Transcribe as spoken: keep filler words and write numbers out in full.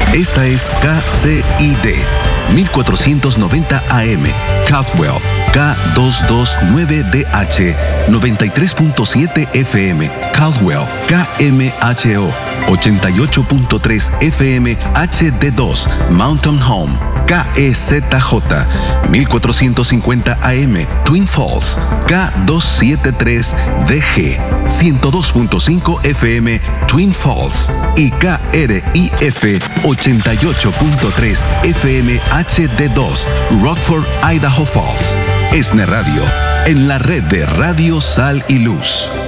Esta es K C I D mil cuatrocientos noventa A M, Caldwell, K doscientos veintinueve D H, noventa y tres punto siete F M, Caldwell, K M H O, ochenta y ocho punto tres F M H D dos, Mountain Home, K E Z J, mil cuatrocientos cincuenta A M, Twin Falls, K doscientos setenta y tres D G, ciento dos punto cinco F M, Twin Falls, y K R I F ochenta y ocho punto tres F M H D dos, Rockford, Idaho Falls. ESNE Radio, en la red de Radio Sal y Luz.